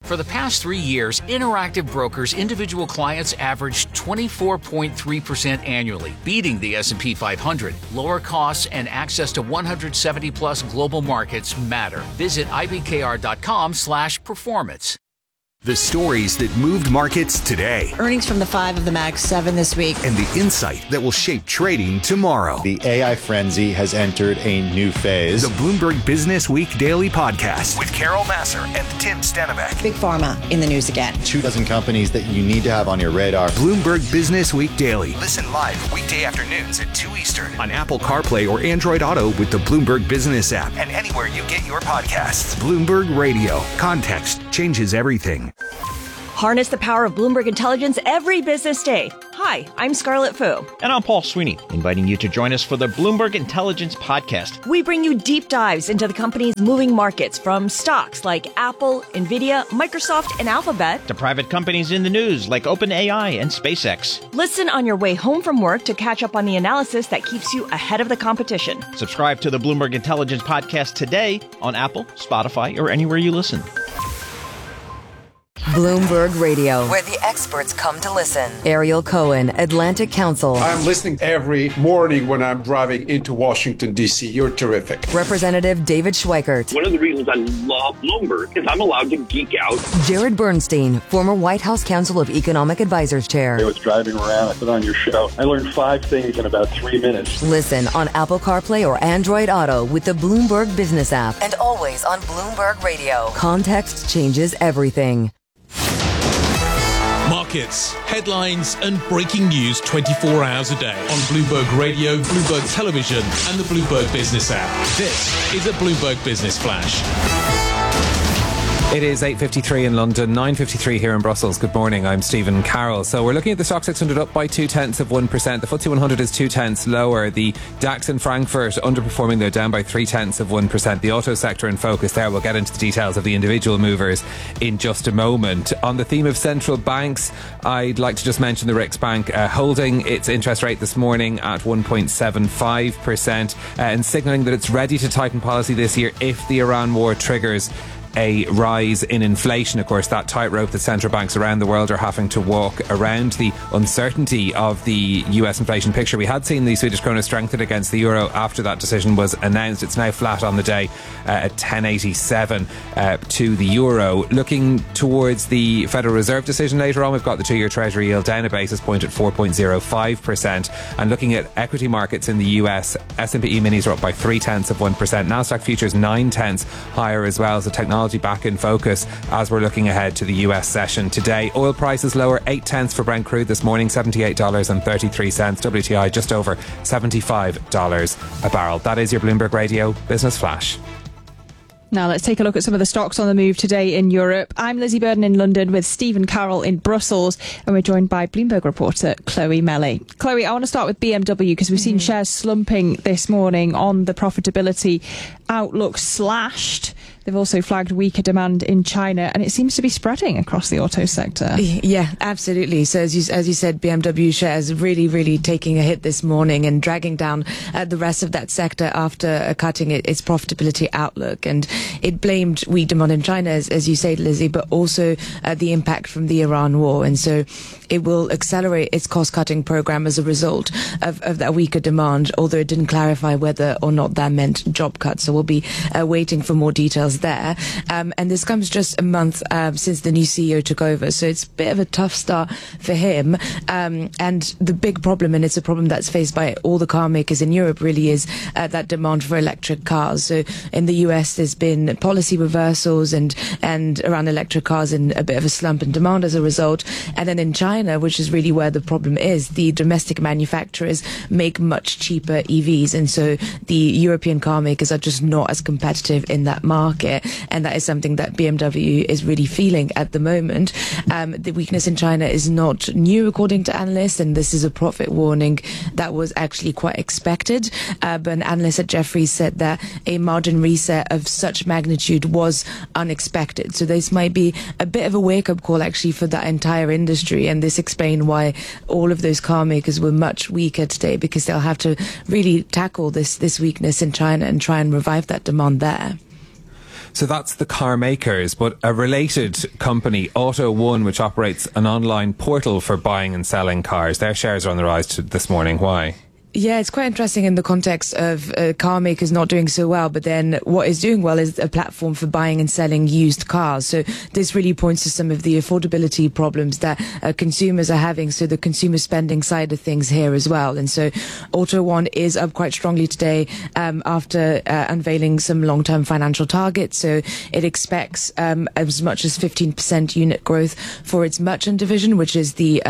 For the past 3 years, Interactive Brokers individual clients averaged 24.3% annually, beating the S&P 500. Lower costs and access to 170-plus global markets matter. Visit ibkr.com/performance. The stories that moved markets today. Earnings from the 5 of the Mag 7 this week. And the insight that will shape trading tomorrow. The AI frenzy has entered a new phase. The Bloomberg Business Week Daily Podcast with Carol Massar and Tim Stenbeck. Big Pharma in the news again. 24 companies that you need to have on your radar. Bloomberg Business Week Daily. Listen live weekday afternoons at 2 Eastern on Apple CarPlay or Android Auto with the Bloomberg Business app and anywhere you get your podcasts. Bloomberg Radio. Context changes everything. Harness the power of Bloomberg Intelligence every business day. Hi, I'm Scarlett Fu. And I'm Paul Sweeney, inviting you to join us for the Bloomberg Intelligence Podcast. We bring you deep dives into the company's moving markets, from stocks like Apple, Nvidia, Microsoft, and Alphabet, to private companies in the news like OpenAI and SpaceX. Listen on your way home from work to catch up on the analysis that keeps you ahead of the competition. Subscribe to the Bloomberg Intelligence Podcast today on Apple, Spotify, or anywhere you listen. Bloomberg Radio, where the experts come to listen. Ariel Cohen, Atlantic Council. I'm listening every morning when I'm driving into Washington, D.C. You're terrific. Representative David Schweikert. One of the reasons I love Bloomberg is I'm allowed to geek out. Jared Bernstein, former White House Council of Economic Advisors Chair. I was driving around, I put on your show. I learned 5 things in about 3 minutes. Listen on Apple CarPlay or Android Auto with the Bloomberg Business app. And always on Bloomberg Radio. Context changes everything. Markets, headlines, and breaking news 24 hours a day on Bloomberg Radio, Bloomberg Television, and the Bloomberg Business app. This is a Bloomberg Business Flash. It is 8:53 in London, 9:53 here in Brussels. Good morning, I'm Stephen Carroll. So we're looking at the Stoxx 600 up by 0.2%. The FTSE 100 is 0.2 lower. The DAX in Frankfurt underperforming, though, down by 0.3%. The auto sector in focus there. We'll get into the details of the individual movers in just a moment. On the theme of central banks, I'd like to just mention the Riksbank holding its interest rate this morning at 1.75% and signalling that it's ready to tighten policy this year if the Iran war triggers a rise in inflation. Of course, that tightrope that central banks around the world are having to walk around the uncertainty of the US inflation picture. We had seen the Swedish krona strengthen against the euro after that decision was announced. It's now flat on the day at 10.87 to the euro. Looking towards the Federal Reserve decision later on, we've got the 2-year Treasury yield down a basis point at 4.05%. And looking at equity markets in the US, S&P minis are up by 0.3%. Nasdaq futures 0.9 higher as well. So technology back in focus as we're looking ahead to the US session today. Oil prices lower 0.8 for Brent crude this morning, $78.33. WTI just over $75 a barrel. That is your Bloomberg Radio Business Flash. Now let's take a look at some of the stocks on the move today in Europe. I'm Lizzie Burden in London with Stephen Carroll in Brussels, and we're joined by Bloomberg reporter Chloe Melly. Chloe, I want to start with BMW because we've seen shares slumping this morning on the profitability outlook slashed. They've also flagged weaker demand in China, and it seems to be spreading across the auto sector. Yeah, absolutely. So as you said, BMW shares really taking a hit this morning and dragging down the rest of that sector after cutting its profitability outlook. And it blamed weak demand in China, as you say, Lizzie, but also the impact from the Iran war. And so it will accelerate its cost-cutting program as a result of that weaker demand, although it didn't clarify whether or not that meant job cuts. So we'll be waiting for more details there. And this comes just a month since the new CEO took over. So it's a bit of a tough start for him. And the big problem, and it's a problem that's faced by all the car makers in Europe, really is that demand for electric cars. So in the US, there's been policy reversals and around electric cars and a bit of a slump in demand as a result. And then in China, which is really where the problem is, the domestic manufacturers make much cheaper EVs. And so the European car makers are just not as competitive in that market. And that is something that BMW is really feeling at the moment. The weakness in China is not new, according to analysts, and this is a profit warning that was actually quite expected. But an analyst at Jefferies said that a margin reset of such magnitude was unexpected. So this might be a bit of a wake-up call, actually, for that entire industry. And this explained why all of those car makers were much weaker today, because they'll have to really tackle this weakness in China and try and revive that demand there. So that's the car makers, but a related company, Auto One, which operates an online portal for buying and selling cars, their shares are on the rise this morning. Why? Yeah, it's quite interesting in the context of car makers not doing so well, but then what is doing well is a platform for buying and selling used cars. So this really points to some of the affordability problems that consumers are having. So the consumer spending side of things here as well. And so Auto One is up quite strongly today after unveiling some long-term financial targets. So it expects as much as 15% unit growth for its merchant division, which is the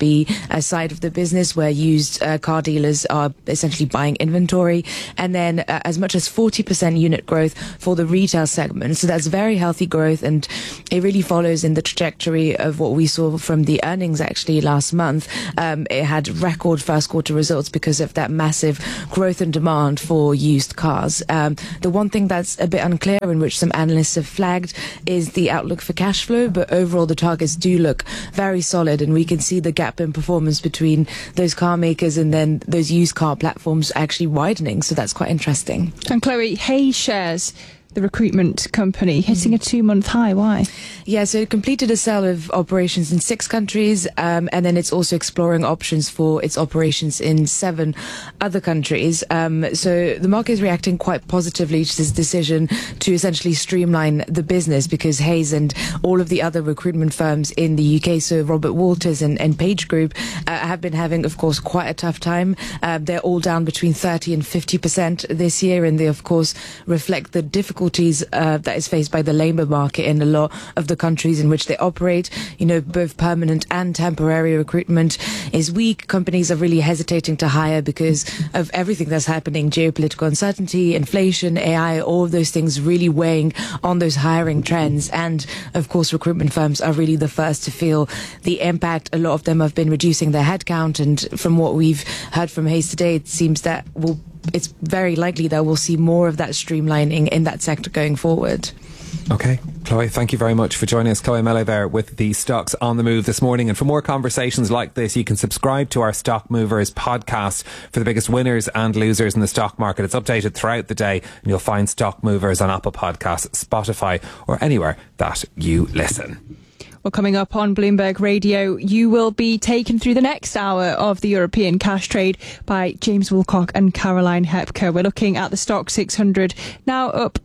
B2B side of the business, where used car dealers are essentially buying inventory, and then as much as 40% unit growth for the retail segment. So that's very healthy growth, and it really follows in the trajectory of what we saw from the earnings actually last month. It had record first quarter results because of that massive growth and demand for used cars. The one thing that's a bit unclear, in which some analysts have flagged, is the outlook for cash flow, but overall the targets do look very solid, and we can see the gap in performance between those car makers and then those used car platforms actually widening. So that's quite interesting. And Chloe, Hayes shares, the recruitment company, hitting a 2-month high. Why? Yeah, so it completed a sale of operations in 6 countries, and then it's also exploring options for its operations in 7 other countries. So the market is reacting quite positively to this decision to essentially streamline the business, because Hayes and all of the other recruitment firms in the UK, so Robert Walters and Page Group, have been having, of course, quite a tough time. They're all down between 30 and 50% this year, and they, of course, reflect the difficulties that is faced by the labour market in a lot of the countries in which they operate. You know, both permanent and temporary recruitment is weak. Companies are really hesitating to hire because of everything that's happening: geopolitical uncertainty, inflation, AI, all of those things really weighing on those hiring trends. And of course, recruitment firms are really the first to feel the impact. A lot of them have been reducing their headcount, and from what we've heard from Hayes today, it seems that it's very likely that we'll see more of that streamlining in that sector going forward. Okay, Chloe, thank you very much for joining us. Chloe Mello there with the Stocks on the Move this morning. And for more conversations like this, you can subscribe to our Stock Movers podcast for the biggest winners and losers in the stock market. It's updated throughout the day, and you'll find Stock Movers on Apple Podcasts, Spotify, or anywhere that you listen. Well, coming up on Bloomberg Radio, you will be taken through the next hour of the European cash trade by James Woolcock and Caroline Hepker. We're looking at the Stock 600, now up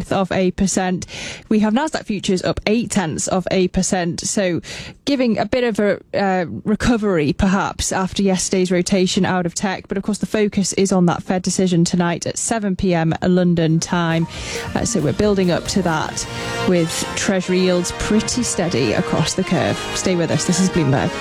0.1%. We have Nasdaq futures up 0.8%. So giving a bit of a recovery, perhaps, after yesterday's rotation out of tech. But of course, the focus is on that Fed decision tonight at 7 p.m. London time. So we're building up to that with Treasury yields pretty steady across the curve. Stay with us. This is Bloomberg.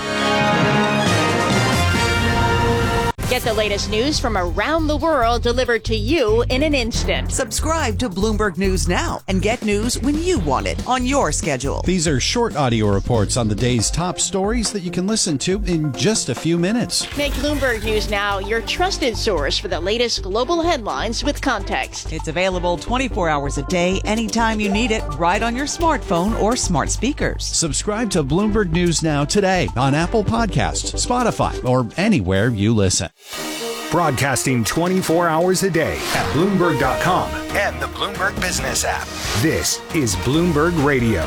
Get the latest news from around the world delivered to you in an instant. Subscribe to Bloomberg News now and get news when you want it on your schedule. These are short audio reports on the day's top stories that you can listen to in just a few minutes. Make Bloomberg News now your trusted source for the latest global headlines with context. It's available 24 hours a day, anytime you need it, right on your smartphone or smart speakers. Subscribe to Bloomberg News now today on Apple Podcasts, Spotify, or anywhere you listen. Broadcasting 24 hours a day at Bloomberg.com and the Bloomberg Business app. This is Bloomberg Radio.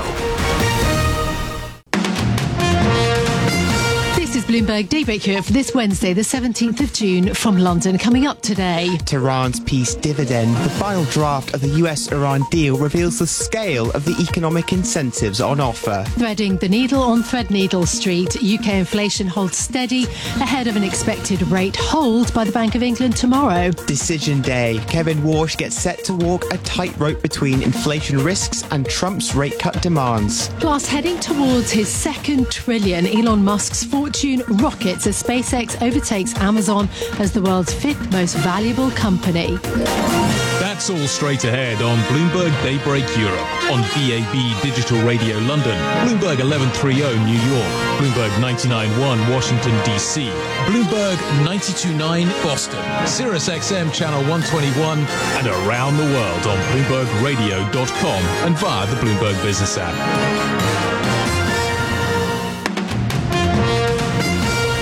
This is Bloomberg Daybreak here for this Wednesday, the 17th of June from London. Coming up today, Tehran's peace dividend. The final draft of the US-Iran deal reveals the scale of the economic incentives on offer. Threading the needle on Threadneedle Street, UK inflation holds steady ahead of an expected rate hold by the Bank of England tomorrow. Decision day. Kevin Walsh gets set to walk a tightrope between inflation risks and Trump's rate cut demands. Plus, heading towards his second trillion, Elon Musk's fortune rockets as SpaceX overtakes Amazon as the world's 5th most valuable company. That's all straight ahead on Bloomberg Daybreak Europe, on DAB Digital Radio London, Bloomberg 1130 New York, Bloomberg 99.1 Washington DC, Bloomberg 92.9 Boston, Sirius XM Channel 121, and around the world on BloombergRadio.com and via the Bloomberg Business app.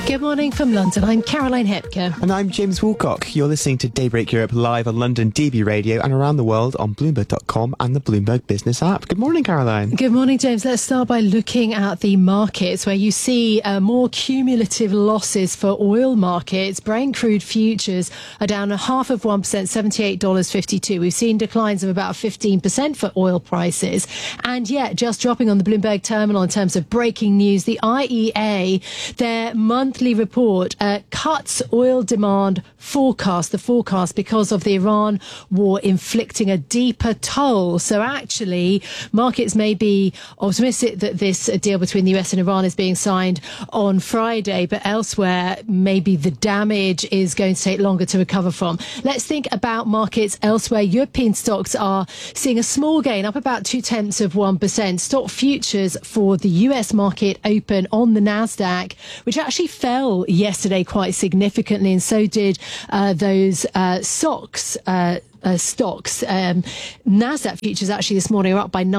Good morning from London. I'm Caroline Hepker. And I'm James Woolcock. You're listening to Daybreak Europe live on London DB Radio and around the world on Bloomberg.com and the Bloomberg Business app. Good morning, Caroline. Good morning, James. Let's start by looking at the markets, where you see more cumulative losses for oil markets. Brent crude futures are down 0.5%, $78.52. We've seen declines of about 15% for oil prices. And yet, just dropping on the Bloomberg terminal in terms of breaking news, the IEA, their monthly report cuts oil demand forecast, the forecast because of the Iran war inflicting a deeper toll. So actually, markets may be optimistic that this deal between the US and Iran is being signed on Friday, but elsewhere, maybe the damage is going to take longer to recover from. Let's think about markets elsewhere. European stocks are seeing a small gain, up about 0.2%. Stock futures for the US market open on the Nasdaq, which actually fell yesterday quite significantly, and so did those stocks. Nasdaq futures actually this morning are up by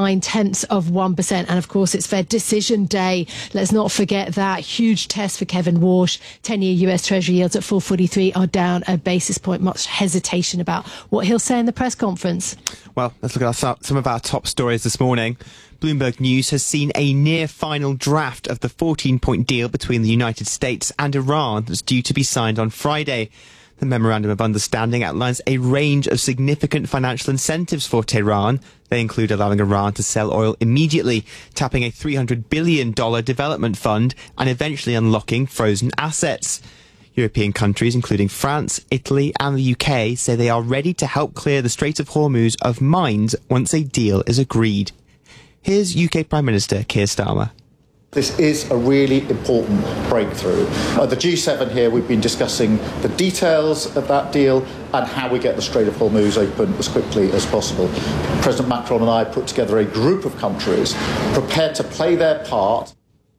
0.9%, and of course it's Fed decision day. Let's not forget that huge test for Kevin Walsh. 10-year US Treasury yields at 4.43 are down a basis point. Much hesitation about what he'll say in the press conference. Well, let's look at some of our top stories this morning. Bloomberg News has seen a near final draft of the 14-point deal between the United States and Iran that's due to be signed on Friday. The Memorandum of Understanding outlines a range of significant financial incentives for Tehran. They include allowing Iran to sell oil immediately, tapping a $300 billion development fund, and eventually unlocking frozen assets. European countries, including France, Italy and the UK, say they are ready to help clear the Strait of Hormuz of mines once a deal is agreed. Here's UK Prime Minister Keir Starmer. This is a really important breakthrough. At the G7 here, we've been discussing the details of that deal and how we get the Strait of Hormuz open as quickly as possible. President Macron and I put together a group of countries prepared to play their part.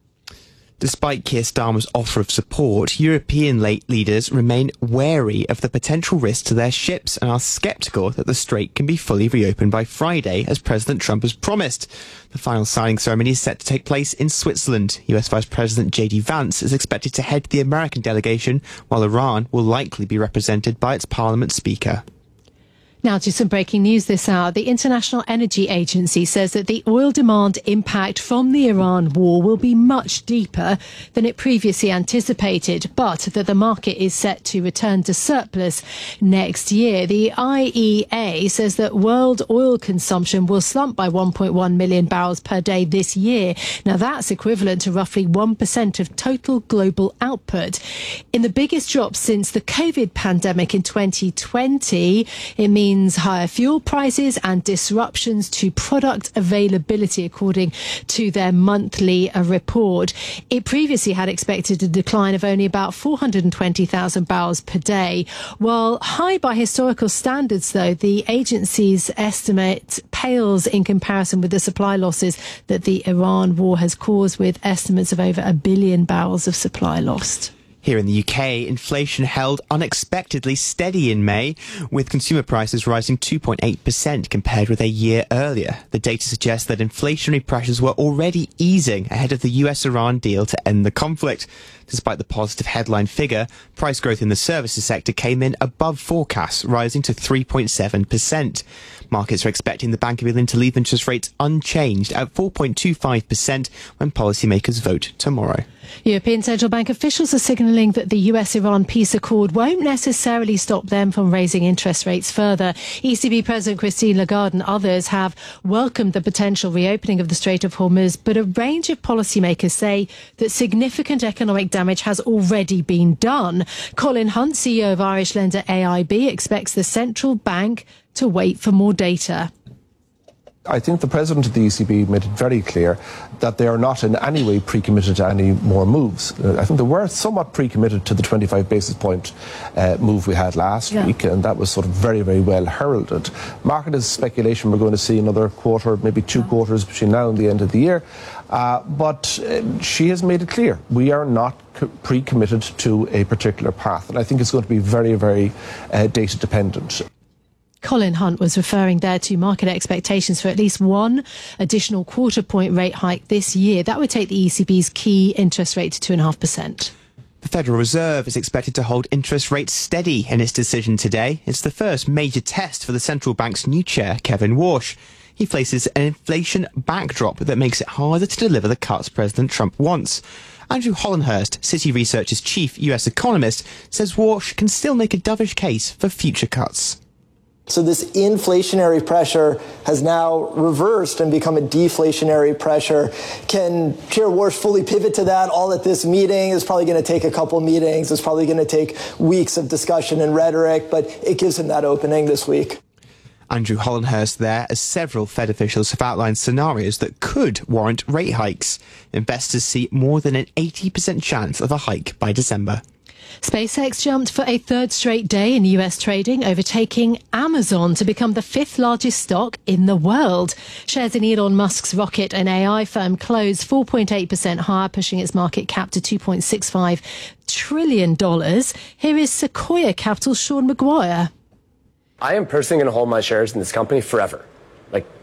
Despite Keir Starmer's offer of support, European leaders remain wary of the potential risk to their ships and are sceptical that the strait can be fully reopened by Friday, as President Trump has promised. The final signing ceremony is set to take place in Switzerland. US Vice President J.D. Vance is expected to head the American delegation, while Iran will likely be represented by its parliament speaker. Now to some breaking news this hour. The International Energy Agency says that the oil demand impact from the Iran war will be much deeper than it previously anticipated, but that the market is set to return to surplus next year. The IEA says that world oil consumption will slump by 1.1 million barrels per day this year. Now that's equivalent to roughly 1% of total global output. In the biggest drop since the COVID pandemic in 2020, it means higher fuel prices and disruptions to product availability, according to their monthly report. It previously had expected a decline of only about 420,000 barrels per day. While high by historical standards, though, the agency's estimate pales in comparison with the supply losses that the Iran war has caused, with estimates of over 1 billion barrels of supply lost. Here in the UK, inflation held unexpectedly steady in May, with consumer prices rising 2.8% compared with a year earlier. The data suggests that inflationary pressures were already easing ahead of the US-Iran deal to end the conflict. Despite the positive headline figure, price growth in the services sector came in above forecasts, rising to 3.7%. Markets are expecting the Bank of England to leave interest rates unchanged at 4.25% when policymakers vote tomorrow. European Central Bank officials are signalling that the US-Iran peace accord won't necessarily stop them from raising interest rates further. ECB President Christine Lagarde and others have welcomed the potential reopening of the Strait of Hormuz, but a range of policymakers say that significant economic damage has already been done. Colin Hunt, CEO of Irish lender AIB, expects the central bank to wait for more data. I think the president of the ECB made it very clear that they are not in any way pre-committed to any more moves. I think they were somewhat pre-committed to the 25 basis point move we had last week, and that was sort of very, very well heralded. Market is speculation we're going to see another quarter, maybe 2 quarters between now and the end of the year. But she has made it clear we are not pre-committed to a particular path, and I think it's going to be very, very data dependent. Colin Hunt was referring there to market expectations for at least one additional quarter point rate hike this year. That would take the ECB's key interest rate to 2.5%. The Federal Reserve is expected to hold interest rates steady in its decision today. It's the first major test for the central bank's new chair, Kevin Warsh. He faces an inflation backdrop that makes it harder to deliver the cuts President Trump wants. Andrew Hollenhurst, Citi Research's chief US economist, says Warsh can still make a dovish case for future cuts. So this inflationary pressure has now reversed and become a deflationary pressure. Can Chair Warsh fully pivot to that all at this meeting? It's probably going to take a couple meetings. It's probably going to take weeks of discussion and rhetoric, but it gives him that opening this week. Andrew Hollenhurst there, as several Fed officials have outlined scenarios that could warrant rate hikes. Investors see more than an 80% chance of a hike by December. SpaceX jumped for a third straight day in US trading, overtaking Amazon to become the fifth largest stock in the world. Shares in Elon Musk's rocket and AI firm closed 4.8% higher, pushing its market cap to $2.65 trillion. Here is Sequoia Capital's Sean Maguire. I am personally going to hold my shares in this company forever.